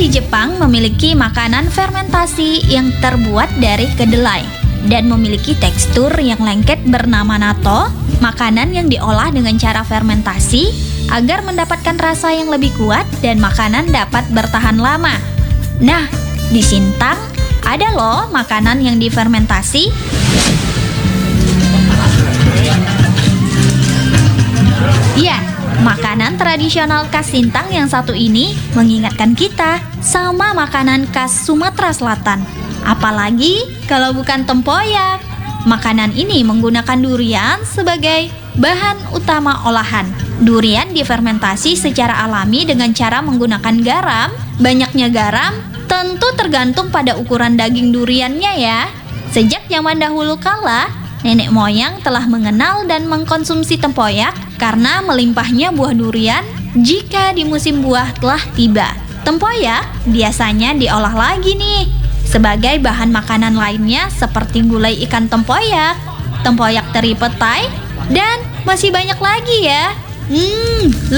di Jepang memiliki makanan fermentasi yang terbuat dari kedelai dan memiliki tekstur yang lengket bernama natto, makanan yang diolah dengan cara fermentasi agar mendapatkan rasa yang lebih kuat dan makanan dapat bertahan lama. Nah, di Sintang ada loh makanan yang difermentasi. Ya, makanan tradisional khas Sintang yang satu ini mengingatkan kita sama makanan khas Sumatera Selatan. Apalagi kalau bukan tempoyak. Makanan ini menggunakan durian sebagai bahan utama olahan. Durian difermentasi secara alami dengan cara menggunakan garam. Banyaknya garam tentu tergantung pada ukuran daging duriannya ya. Sejak zaman dahulu kala, nenek moyang telah mengenal dan mengkonsumsi tempoyak karena melimpahnya buah durian jika di musim buah telah tiba. Tempoyak biasanya diolah lagi nih sebagai bahan makanan lainnya seperti gulai ikan tempoyak, tempoyak teri petai, dan masih banyak lagi ya.